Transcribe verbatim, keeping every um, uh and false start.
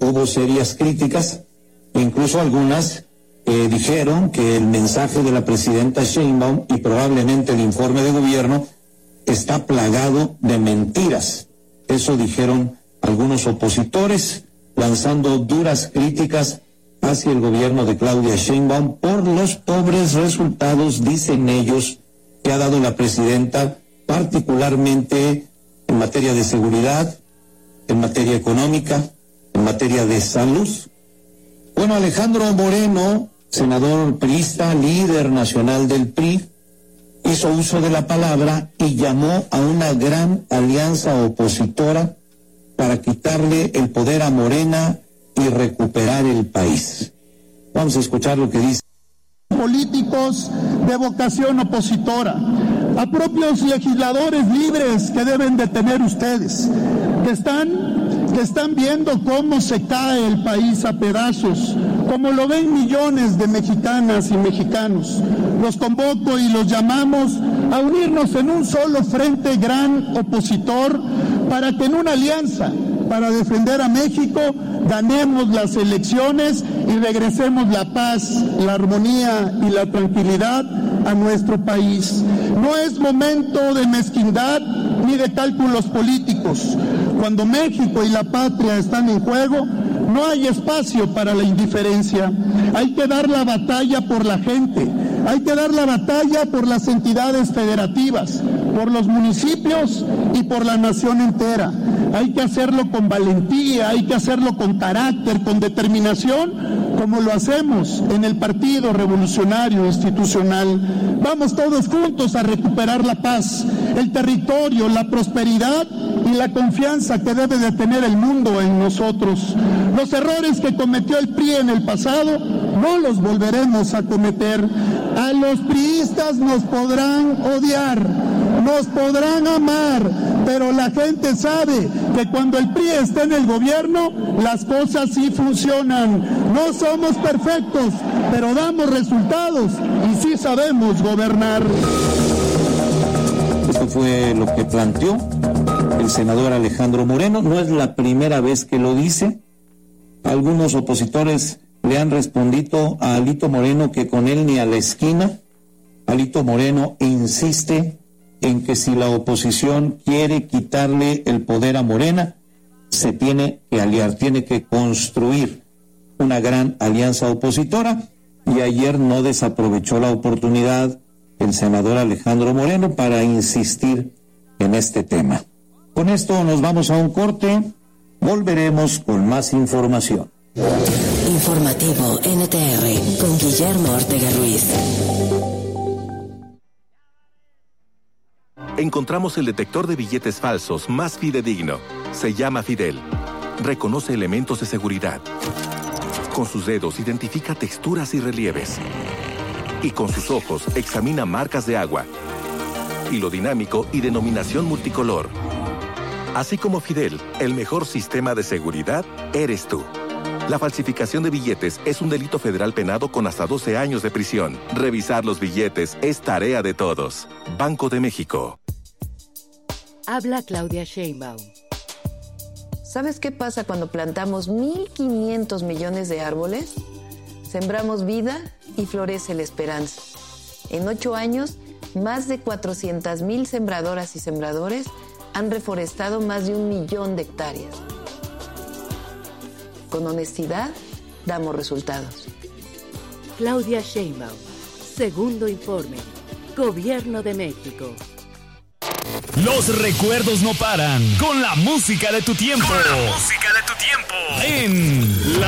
hubo serias críticas, incluso algunas eh, dijeron que el mensaje de la presidenta Sheinbaum y probablemente el informe de gobierno está plagado de mentiras. Eso dijeron algunos opositores, lanzando duras críticas hacia el gobierno de Claudia Sheinbaum por los pobres resultados, dicen ellos, que ha dado la presidenta, particularmente en materia de seguridad, en materia económica, en materia de salud. Bueno, Alejandro Moreno, senador priista, líder nacional del P R I, hizo uso de la palabra y llamó a una gran alianza opositora para quitarle el poder a Morena y recuperar el país. Vamos a escuchar lo que dice. Políticos de vocación opositora, a propios legisladores libres que deben de tener ustedes, que están, que están viendo cómo se cae el país a pedazos, como lo ven millones de mexicanas y mexicanos. Los convoco y los llamamos a unirnos en un solo frente gran opositor para que en una alianza para defender a México ganemos las elecciones y regresemos la paz, la armonía y la tranquilidad a nuestro país. No es momento de mezquindad ni de cálculos políticos. Cuando México y la patria están en juego, no hay espacio para la indiferencia. Hay que dar la batalla por la gente, hay que dar la batalla por las entidades federativas, por los municipios y por la nación entera. Hay que hacerlo con valentía, hay que hacerlo con carácter, con determinación, como lo hacemos en el Partido Revolucionario Institucional. Vamos todos juntos a recuperar la paz, el territorio, la prosperidad y la confianza que debe de tener el mundo en nosotros. Los errores que cometió el P R I en el pasado no los volveremos a cometer. A los priistas nos podrán odiar, nos podrán amar, pero la gente sabe que cuando el P R I está en el gobierno, las cosas sí funcionan. No somos perfectos, pero damos resultados y sí sabemos gobernar. Esto fue lo que planteó el senador Alejandro Moreno. No es la primera vez que lo dice. Algunos opositores le han respondido a Alito Moreno que con él ni a la esquina. Alito Moreno insiste en que si la oposición quiere quitarle el poder a Morena, se tiene que aliar, tiene que construir una gran alianza opositora, y ayer no desaprovechó la oportunidad el senador Alejandro Moreno para insistir en este tema. Con esto nos vamos a un corte, volveremos con más información. Informativo N T R con Guillermo Ortega Ruiz. Encontramos el detector de billetes falsos más fidedigno. Se llama Fidel. Reconoce elementos de seguridad. Con sus dedos identifica texturas y relieves. Y con sus ojos examina marcas de agua. Hilo dinámico y denominación multicolor. Así como Fidel, el mejor sistema de seguridad eres tú. La falsificación de billetes es un delito federal penado con hasta doce años de prisión. Revisar los billetes es tarea de todos. Banco de México. Habla Claudia Sheinbaum. ¿Sabes qué pasa cuando plantamos mil quinientos millones de árboles? Sembramos vida y florece la esperanza. En ocho años, más de cuatrocientas mil sembradoras y sembradores han reforestado más de un millón de hectáreas. Con honestidad, damos resultados. Claudia Sheinbaum, segundo informe, Gobierno de México. Los recuerdos no paran con la música de tu tiempo. Con la música de tu tiempo. En la